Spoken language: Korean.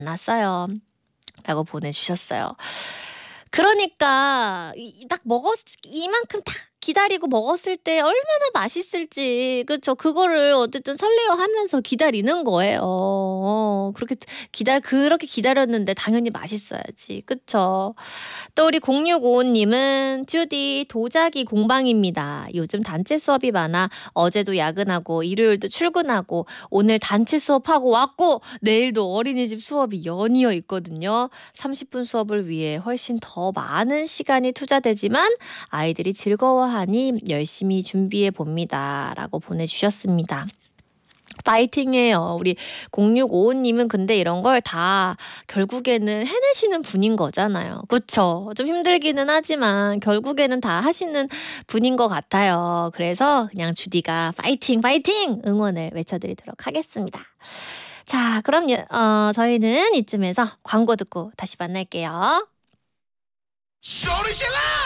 났어요. 라고 보내주셨어요. 그러니까 딱 이만큼 딱 기다리고 먹었을 때 얼마나 맛있을지, 그쵸? 그거를 어쨌든 설레어하면서 기다리는 거예요. 그렇게 기다렸는데 당연히 맛있어야지, 그쵸? 또 우리 0655님은 주디 도자기 공방입니다. 요즘 단체 수업이 많아 어제도 야근하고 일요일도 출근하고 오늘 단체 수업하고 왔고 내일도 어린이집 수업이 연이어 있거든요. 30분 수업을 위해 훨씬 더 많은 시간이 투자되지만 아이들이 즐거워하니 열심히 준비해 봅니다. 라고 보내주셨습니다. 파이팅해요. 우리 0655님은 근데 이런 걸 다 결국에는 해내시는 분인 거잖아요. 그쵸? 좀 힘들기는 하지만 결국에는 다 하시는 분인 것 같아요. 그래서 그냥 주디가 파이팅 응원을 외쳐드리도록 하겠습니다. 자, 그럼 저희는 이쯤에서 광고 듣고 다시 만날게요. 소리 질러!